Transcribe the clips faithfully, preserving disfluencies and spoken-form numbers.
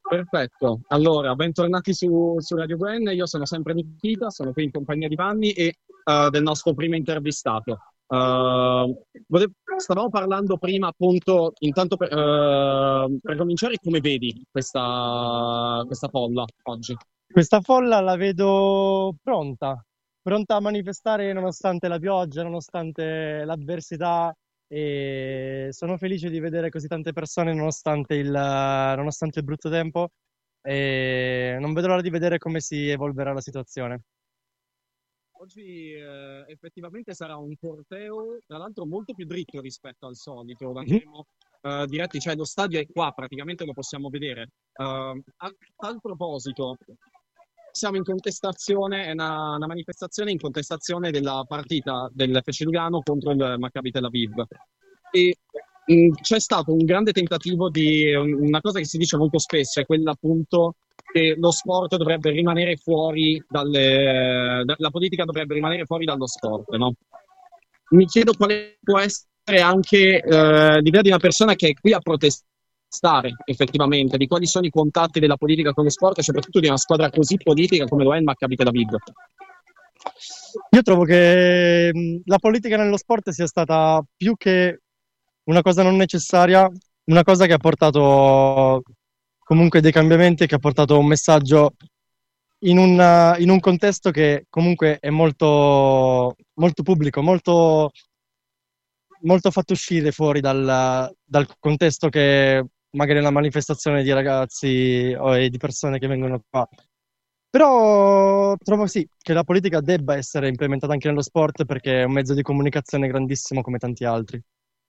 Perfetto, allora bentornati su, su Radio Gwen, io sono sempre Nikita, sono qui in compagnia di Vanni e eh, del nostro primo intervistato. Eh, vole- stavamo parlando prima appunto, intanto per, eh, per cominciare, come vedi questa, questa folla oggi? Questa folla la vedo pronta, pronta a manifestare nonostante la pioggia, nonostante l'avversità e sono felice di vedere così tante persone nonostante il, nonostante il brutto tempo e non vedo l'ora di vedere come si evolverà la situazione. Oggi eh, effettivamente sarà un corteo, tra l'altro molto più dritto rispetto al solito, Mhm. andremo eh, diretti, cioè lo stadio è qua, praticamente lo possiamo vedere. Eh, a tal proposito, siamo in contestazione, è una, una manifestazione in contestazione della partita del Fece Lugano contro il Maccabi Tel Aviv. E mh, c'è stato un grande tentativo di una cosa che si dice molto spesso, è quella appunto che lo sport dovrebbe rimanere fuori dalle, da- la politica dovrebbe rimanere fuori dallo sport, no? Mi chiedo quale può essere anche eh, l'idea di una persona che è qui a protestare effettivamente, di quali sono i contatti della politica con lo sport e soprattutto di una squadra così politica come lo è il Maccabi Tel Aviv. Io trovo che mh, la politica nello sport sia stata più che una cosa non necessaria, una cosa che ha portato comunque dei cambiamenti, che ha portato un messaggio in un, in un contesto che comunque è molto, molto pubblico, molto, molto fatto uscire fuori dal, dal contesto che magari è una manifestazione di ragazzi o e di persone che vengono qua. Però trovo sì che la politica debba essere implementata anche nello sport perché è un mezzo di comunicazione grandissimo come tanti altri.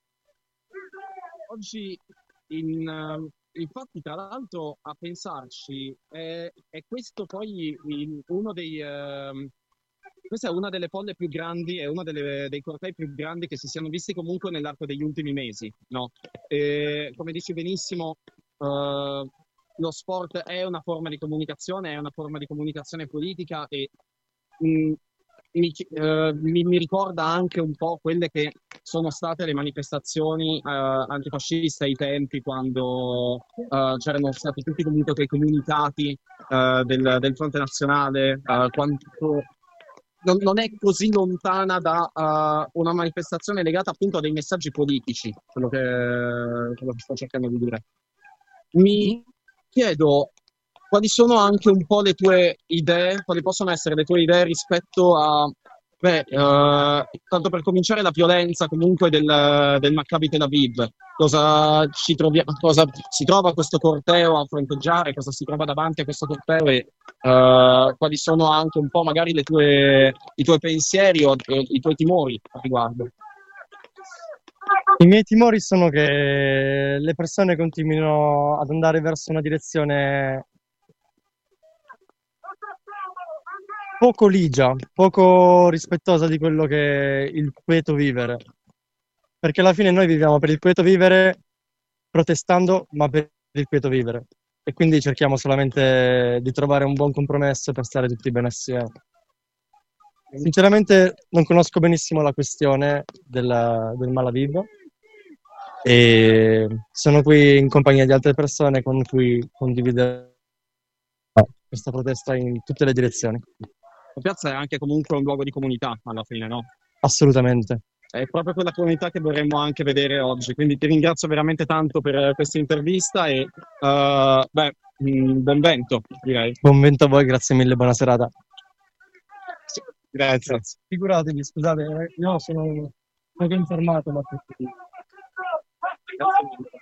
Oggi, in, eh, infatti, tra l'altro, a pensarci, è, è questo poi il- uno dei... ehm, questa è una delle folle più grandi, è uno delle- dei cortei più grandi che si siano visti comunque nell'arco degli ultimi mesi, no? E, come dici benissimo, eh, lo sport è una forma di comunicazione, è una forma di comunicazione politica e mh, mi, chi- eh, mi- mi ricorda anche un po' quelle che sono state le manifestazioni eh, antifasciste ai tempi, quando eh, c'erano stati tutti comunque quei comunicati eh, del, del Fronte Nazionale, eh, quanto non, non è così lontana da eh, una manifestazione legata appunto a dei messaggi politici, quello che, quello che sto cercando di dire. Mi Mhm. chiedo quali sono anche un po' le tue idee, quali possono essere le tue idee rispetto a, beh, eh, tanto per cominciare, la violenza comunque del, del Maccabi Tel Aviv. Cosa ci trovi- cosa si trova questo corteo a fronteggiare, cosa si trova davanti a questo corteo e eh, quali sono anche un po' magari le tue, i tuoi pensieri o eh, i tuoi timori a riguardo. I miei timori sono che le persone continuino ad andare verso una direzione poco ligia, poco rispettosa di quello che è il quieto vivere. Perché alla fine noi viviamo per il quieto vivere, protestando, ma per il quieto vivere. E quindi cerchiamo solamente di trovare un buon compromesso per stare tutti bene assieme. Sinceramente non conosco benissimo la questione del, del Malaviva e sono qui in compagnia di altre persone con cui condividere questa protesta in tutte le direzioni. La piazza è anche comunque un luogo di comunità alla fine, no? Assolutamente. È proprio quella comunità che vorremmo anche vedere oggi. Quindi ti ringrazio veramente tanto per eh, questa intervista e eh, beh, mh, buon vento, direi. Buon vento a voi, grazie mille, buona serata. Sì, grazie. Grazie. Figuratevi, scusate, eh, io sono poco informato, ma Grazie mille.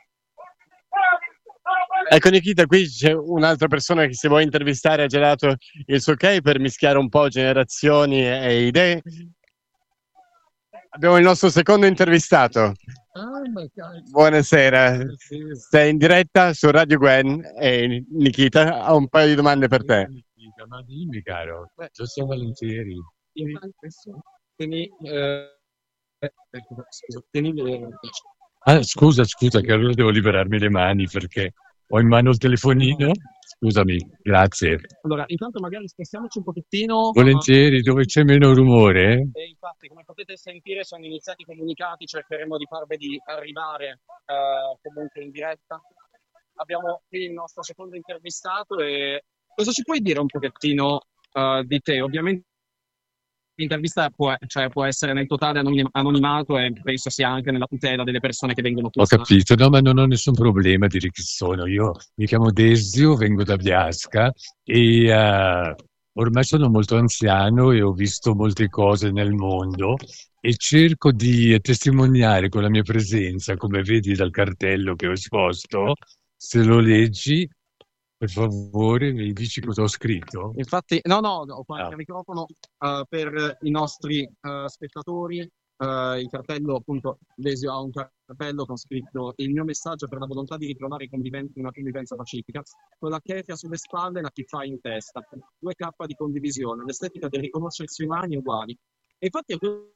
Ecco Nikita, qui c'è un'altra persona che se vuoi intervistare ha già dato il suo ok per mischiare un po' generazioni e, e idee. Abbiamo il nostro secondo intervistato. Ah, ma cazzo. Buonasera, Sì. sei in diretta su Radio Gwen e Nikita ha un paio di domande per te. Mica, ma dimmi, caro, Beh, io sono volentieri. infatti, tieni, eh, eh, ecco, scusa, tieni le- Ah, scusa, scusa, che allora devo liberarmi le mani perché ho in mano il telefonino. Scusami, grazie. Allora, intanto magari spostiamoci un pochettino. Volentieri, dove c'è meno rumore? E infatti, come potete sentire, sono iniziati i comunicati, cercheremo di farvedi arrivare eh, comunque in diretta. abbiamo qui il nostro secondo intervistato e cosa ci puoi dire un pochettino eh, di te? Ovviamente l'intervista può, cioè, può essere nel totale anonim- anonimato e penso sia anche nella tutela delle persone che vengono qui. Ho capito, no, ma non ho nessun problema a dire chi sono. Io mi chiamo Desio, vengo da Biasca e eh, ormai sono molto anziano e ho visto molte cose nel mondo e cerco di testimoniare con la mia presenza, come vedi dal cartello che ho esposto, se lo leggi, per favore, mi dici cosa ho scritto? Infatti, no, no, ho qualche Ah. microfono eh, per i nostri eh, spettatori. Eh, il cartello, appunto, Desio ha un cartello con scritto: il mio messaggio per la volontà di ritrovare i conviventi una convivenza pacifica, con la kefia sulle spalle e la kifah in testa, due K di condivisione, l'estetica del riconoscersi umani uguali. E infatti, è quello-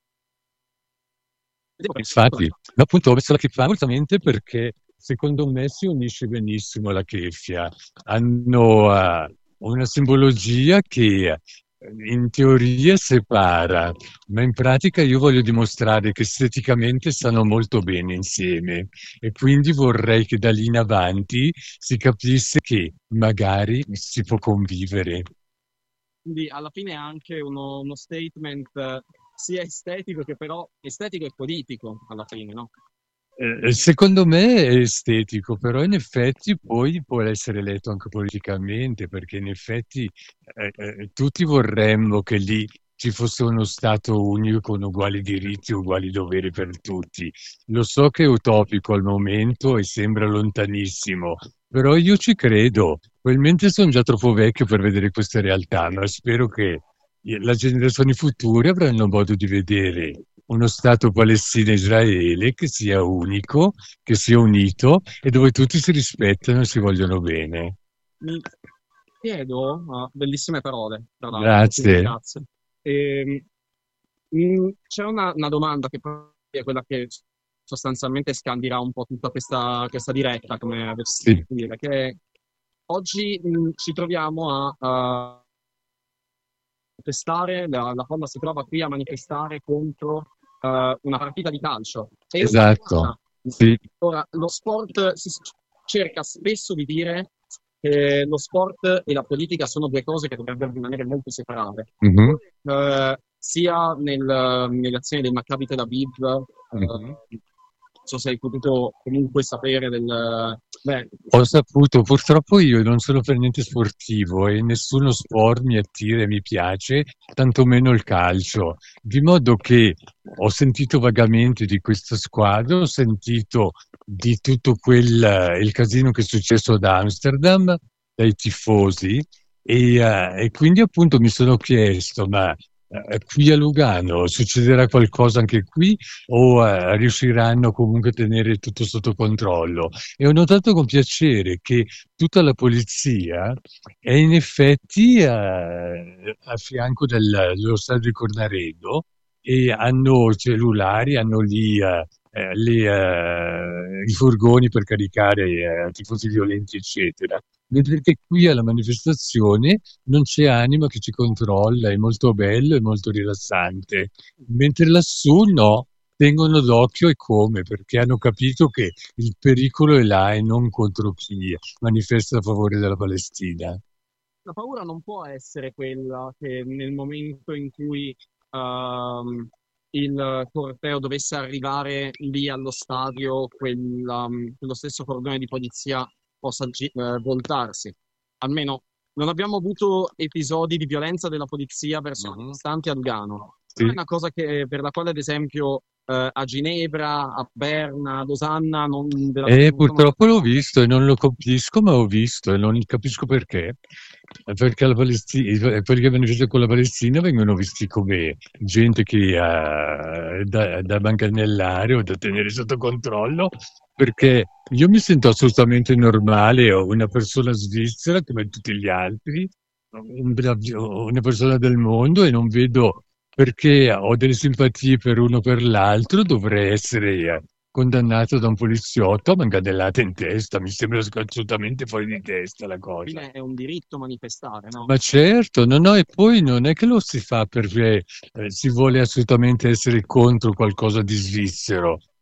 Infatti, no, appunto ho messo la keffia volutamente perché secondo me si unisce benissimo alla keffia. Hanno eh, una simbologia che eh, in teoria separa, ma in pratica io voglio dimostrare che esteticamente stanno molto bene insieme e quindi vorrei che da lì in avanti si capisse che magari si può convivere. quindi alla fine è anche uno, uno statement eh, sia estetico che però estetico e politico, alla fine, no? Eh, Secondo me è estetico, però in effetti poi può essere letto anche politicamente, perché in effetti eh, eh, tutti vorremmo che lì ci fosse uno Stato unico con uguali diritti e uguali doveri per tutti. Lo so che è utopico al momento e sembra lontanissimo, però io ci credo. Probabilmente sono già troppo vecchio per vedere queste realtà, ma spero che le generazioni future avranno modo di vedere uno Stato Palestina-Israele che sia unico, che sia unito e dove tutti si rispettano e si vogliono bene. Mi chiedo, ah, bellissime parole, tra l'altro, Grazie. quindi grazie. Ehm, mm, c'è una, una domanda che poi è quella che sostanzialmente scandirà un po' tutta questa, questa diretta, come Sì. posso dire, che oggi mm, ci troviamo a, a manifestare, la, la Fonda si trova qui a manifestare contro eh, una partita di calcio. E Esatto. Sì. ora, lo sport si s- cerca spesso di dire che lo sport e la politica sono due cose che dovrebbero rimanere molto separate. Mhm. Eh, sia nel- nelle azioni del Maccabi Tel Aviv, eh, Mhm. non so se hai potuto comunque sapere del... Beh, Ho saputo, purtroppo io non sono per niente sportivo e nessuno sport mi attira e mi piace, tantomeno il calcio, di modo che ho sentito vagamente di questa squadra, ho sentito di tutto quel il casino che è successo ad Amsterdam dai tifosi e, eh, e quindi appunto mi sono chiesto, ma eh, qui a Lugano succederà qualcosa anche qui o eh, riusciranno comunque a tenere tutto sotto controllo? E ho notato con piacere che tutta la polizia è in effetti eh, a fianco del- dello stadio di Cornaredo e hanno cellulari, hanno lì eh, eh, le, eh, i furgoni per caricare eh, tifosi violenti, eccetera. Mentre che qui alla manifestazione non c'è anima che ci controlla, è molto bello e molto rilassante. Mentre lassù no, tengono d'occhio e come, perché hanno capito che il pericolo è là e non contro chi manifesta a favore della Palestina. la paura non può essere quella che nel momento in cui ehm, il corteo dovesse arrivare lì allo stadio, quella- quello stesso cordone di polizia possa gi- eh, voltarsi. Almeno non abbiamo avuto episodi di violenza della polizia verso Mhm. manifestanti a Lugano. Sì. È una cosa che, per la quale, ad esempio, eh, a Ginevra, a Berna, a Losanna, non, della- E non sono- purtroppo l'ho visto e non lo capisco, ma ho visto e non capisco perché. Perché la Palestina, quelli che manifestano con la Palestina vengono visti come gente che ha da, da manganellare o da tenere sotto controllo, perché io mi sento assolutamente normale, o una persona svizzera come tutti gli altri, un bra- una persona del mondo e non vedo perché ho delle simpatie per uno o per l'altro, dovrei essere eh, condannato da un poliziotto a manganellate in testa. Mi sembra assolutamente fuori di testa la alla cosa. fine è un diritto manifestare, no? Ma certo, no, no, e poi non è che lo si fa perché eh, si vuole assolutamente essere contro qualcosa di svizzero.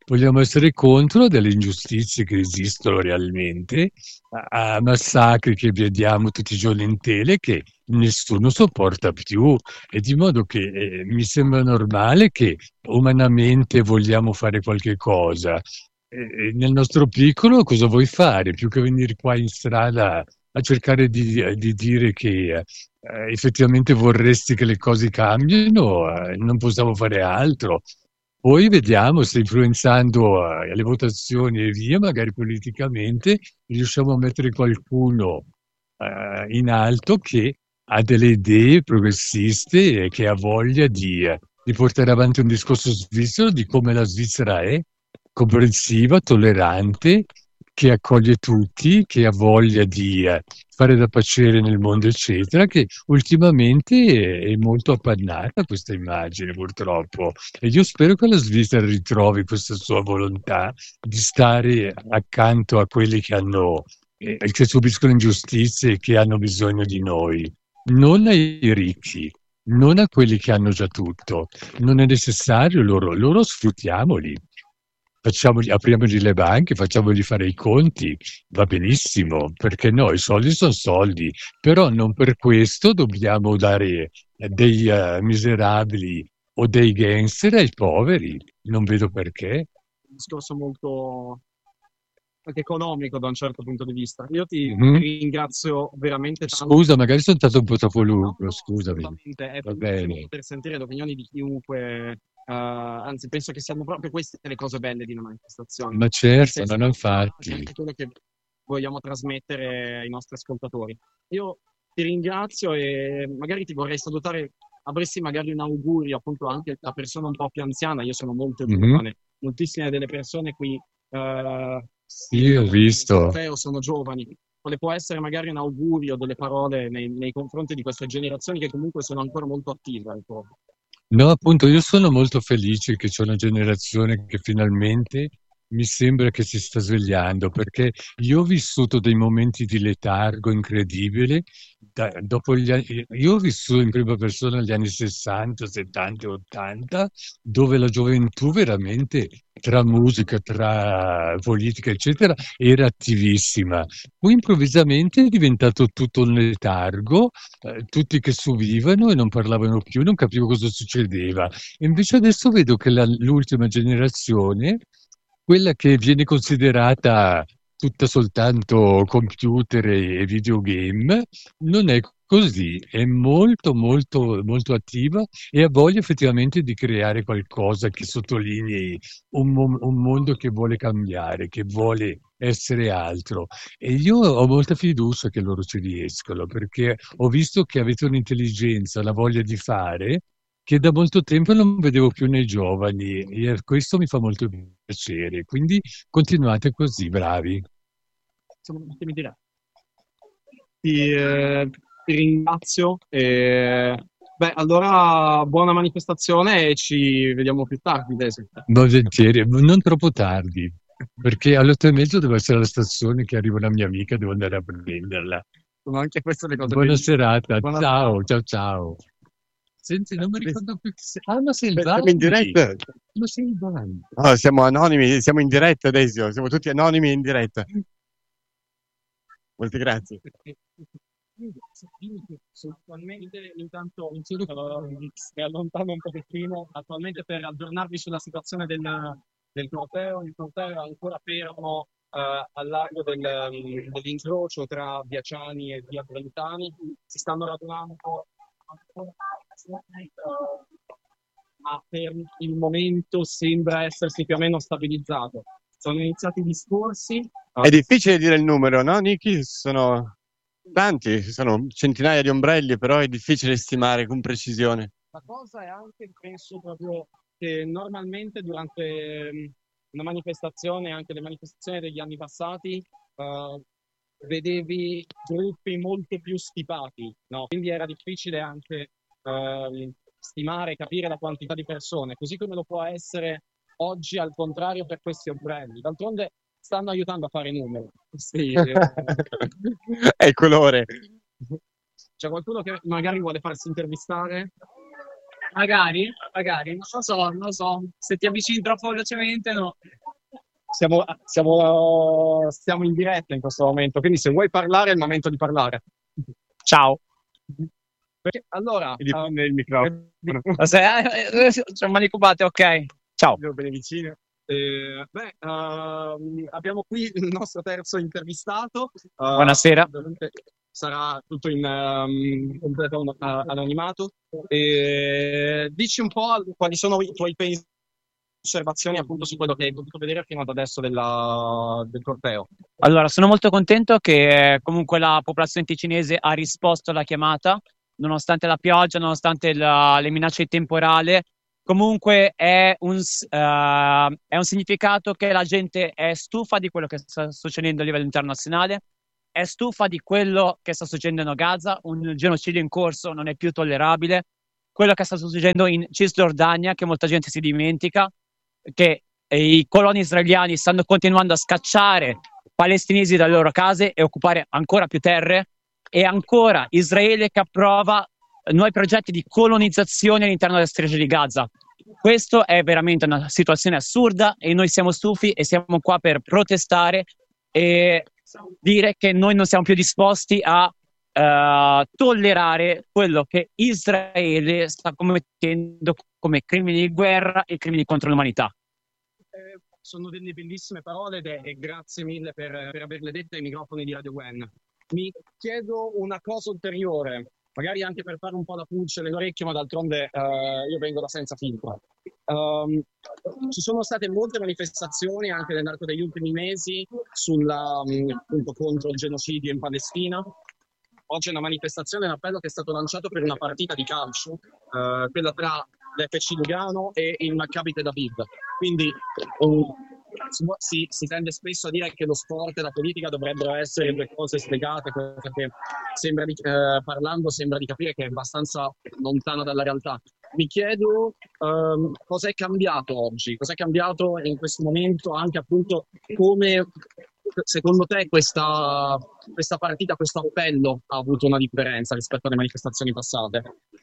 vogliamo essere contro delle ingiustizie che esistono realmente, a, a massacri che vediamo tutti i giorni in tele che nessuno sopporta più, e di modo che eh, mi sembra normale che umanamente vogliamo fare qualche cosa. E, e nel nostro piccolo cosa vuoi fare? Più che venire qua in strada a cercare di, di dire che eh, effettivamente vorresti che le cose cambino, eh, non possiamo fare altro. Poi vediamo se influenzando eh, le votazioni e via, magari politicamente, riusciamo a mettere qualcuno eh, in alto che ha delle idee progressiste e che ha voglia di, eh, di portare avanti un discorso svizzero di come la Svizzera è, comprensiva, tollerante, che accoglie tutti, che ha voglia di eh, fare da paciere nel mondo, eccetera, che ultimamente è, è molto appannata questa immagine, purtroppo. E io spero che la Svizzera ritrovi questa sua volontà di stare accanto a quelli che hanno, eh, che subiscono ingiustizie e che hanno bisogno di noi, non ai ricchi. Non a quelli che hanno già tutto, non è necessario loro, loro sfruttiamoli. Facciamogli, apriamogli le banche, facciamogli fare i conti, va benissimo, perché no, i soldi sono soldi, però non per questo dobbiamo dare eh, dei eh, miserabili o dei gangster ai poveri, non vedo perché. Un discorso molto anche economico da un certo punto di vista. Io ti Mhm. ringrazio veramente tanto. Scusa, magari sono stato un po' troppo No, lungo, no, scusami, assolutamente, è va bellissimo bene, poter sentire le opinioni di chiunque, eh, anzi penso che siano proprio queste le cose belle di una manifestazione, ma nel certo, senso no, no, che è infatti. anche quello che vogliamo trasmettere ai nostri ascoltatori. Io ti ringrazio e magari ti vorrei salutare, avresti magari un augurio appunto anche a persona un po' più anziana, io sono molto Mhm. giovane, moltissime delle persone qui eh, Sì, ho nel visto. trofeo sono giovani. Quale può essere magari un augurio, delle parole nei, nei confronti di queste generazioni che comunque sono ancora molto attive, ecco. No, appunto, io sono molto felice che c'è una generazione che finalmente mi sembra che si sta svegliando, perché io ho vissuto dei momenti di letargo incredibile. da- dopo gli anni- io ho vissuto in prima persona gli anni sessanta, settanta e ottanta, dove la gioventù veramente tra musica, tra politica, eccetera, era attivissima. Poi improvvisamente è diventato tutto un letargo, eh, tutti che subivano e non parlavano più, non capivo cosa succedeva. E invece adesso vedo che la- l'ultima generazione, quella che viene considerata tutta soltanto computer e e videogame, non è così, è molto molto molto attiva e ha voglia effettivamente di creare qualcosa che sottolinei un, mo- un mondo che vuole cambiare, che vuole essere altro. E io ho molta fiducia che loro ci riescono, perché ho visto che avete un'intelligenza, la voglia di fare, che da molto tempo non vedevo più nei giovani, e questo mi fa molto piacere. Quindi continuate così, bravi. Sono ottimi diretti. Ti, eh, ti ringrazio. E, beh, allora buona manifestazione e ci vediamo più tardi, Desi. Volentieri, non troppo tardi, perché alle otto e mezzo devo essere alla stazione che arriva una mia amica, devo andare a prenderla. Sono anche queste le cose Buona bellissime. serata, Buona ciao, serata. ciao, ciao. Senti, non mi ricordo più chi sei. Ah, ma sei il Beh, siamo in Bandi! diretta. Ma sei il Bandi! No, siamo anonimi, siamo in diretta, Desio, siamo tutti anonimi in diretta. Molte grazie. Attualmente, intanto, eh, mi allontano un pochettino. Attualmente, per aggiornarvi sulla situazione del, del corteo, il corteo è ancora fermo eh, al largo del, mm, dell'incrocio tra Via Ciani e Via Brentani. Si stanno radunando ancora, ma per il momento sembra essersi più o meno stabilizzato. Sono iniziati i discorsi. È difficile dire il numero, no, Niki? Sono tanti, sono centinaia di ombrelli, però è difficile stimare con precisione. La cosa è anche, penso proprio, che normalmente durante ehm, una manifestazione, anche le manifestazioni degli anni passati, eh, vedevi gruppi molto più stipati, no? Quindi era difficile anche ehm, stimare, capire la quantità di persone, così come lo può essere oggi al contrario per questi ombrelli. D'altronde stanno aiutando a fare i numeri. Sì, eh, È il colore. c'è qualcuno che magari vuole farsi intervistare? Magari, magari, non lo so, non lo so. Se ti avvicini troppo velocemente, no. Siamo, siamo, stiamo in diretta in questo momento, quindi se vuoi parlare è il momento di parlare. Ciao. Perché, allora, Quindi prende il microfono. Sono manicubate, ok. Ciao. Io bene vicino. Eh, beh, ehm, abbiamo qui il nostro terzo intervistato. Eh, Buonasera. ovviamente sarà tutto in ehm, completo an- anonimato. E dici un po' quali sono i tuoi pensieri, osservazioni appunto su quello che hai potuto vedere fino ad adesso della- del corteo. Allora, sono molto contento che eh, comunque la popolazione ticinese ha risposto alla chiamata, nonostante la pioggia, nonostante la- le minacce di temporale. Comunque è un, s- eh, è un significato che la gente è stufa di quello che sta succedendo a livello internazionale, è stufa di quello che sta succedendo a Gaza, un genocidio in corso non è più tollerabile, quello che sta succedendo in Cisgiordania, che molta gente si dimentica, che eh, i coloni israeliani stanno continuando a scacciare palestinesi dalle loro case e occupare ancora più terre, e ancora Israele che approva nuovi progetti di colonizzazione all'interno della striscia di Gaza. Questo è veramente una situazione assurda e noi siamo stufi e siamo qua per protestare e dire che noi non siamo più disposti a eh, tollerare quello che Israele sta commettendo come crimini di guerra e crimini contro l'umanità. Eh, sono delle bellissime parole ed è- e grazie mille per, per averle dette ai microfoni di Radio Gwen. Mi chiedo una cosa ulteriore, magari anche per fare un po' la pulce nell'orecchio, ma d'altronde eh, io vengo da senza filtro. Ehm, ci sono state molte manifestazioni anche nell'arco degli ultimi mesi sulla, mh, appunto, contro il genocidio in Palestina. Oggi è una manifestazione, un appello che è stato lanciato per una partita di calcio, eh, quella tra l'F C Lugano e il Maccabi Tel Aviv. Quindi um, si, si tende spesso a dire che lo sport e la politica dovrebbero essere due cose slegate, cosa che sembra di, eh, parlando sembra di capire che è abbastanza lontana dalla realtà. Mi chiedo ehm, cosa è cambiato oggi, cosa è cambiato in questo momento, anche appunto come secondo te questa, questa partita, questo appello ha avuto una differenza rispetto alle manifestazioni passate?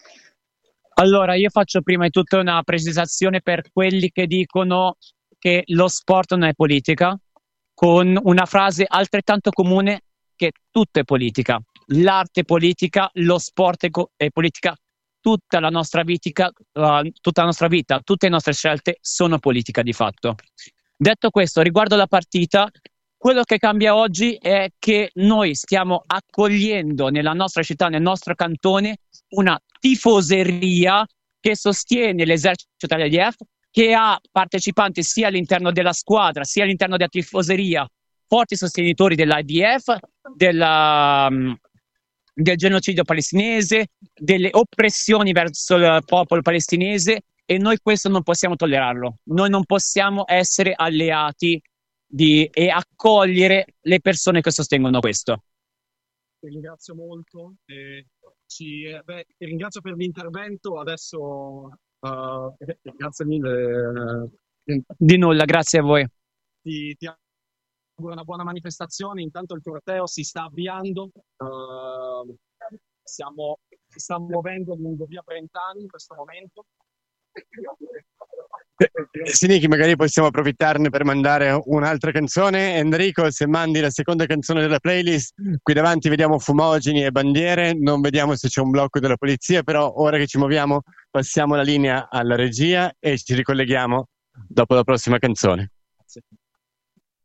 Allora, io faccio prima di tutto una precisazione per quelli che dicono che lo sport non è politica, con una frase altrettanto comune che tutto è politica. L'arte è politica, lo sport è, co- è politica, tutta la nostra vita, uh, tutta la nostra vita, tutte le nostre scelte sono politica di fatto. Detto questo, riguardo la partita, quello che cambia oggi è che noi stiamo accogliendo nella nostra città, nel nostro cantone, una tifoseria che sostiene l'esercito dell'I D F, che ha partecipanti sia all'interno della squadra, sia all'interno della tifoseria, forti sostenitori dell'I D F, della, um, del genocidio palestinese, delle oppressioni verso il popolo palestinese, e noi questo non possiamo tollerarlo. Noi non possiamo essere alleati di, e accogliere le persone che sostengono questo. Ti ringrazio molto. E ci, eh, beh, ti ringrazio per l'intervento. Adesso uh, grazie mille. eh, Di nulla, grazie a voi. Ti, ti auguro una buona manifestazione. Intanto il corteo si sta avviando. Uh, siamo, si sta muovendo lungo via Brentani in questo momento. Sinichi, magari possiamo approfittarne per mandare un'altra canzone. Enrico, se mandi la seconda canzone della playlist, qui davanti vediamo fumogeni e bandiere, non vediamo se c'è un blocco della polizia, però ora che ci muoviamo passiamo la linea alla regia e ci ricolleghiamo dopo la prossima canzone. Grazie.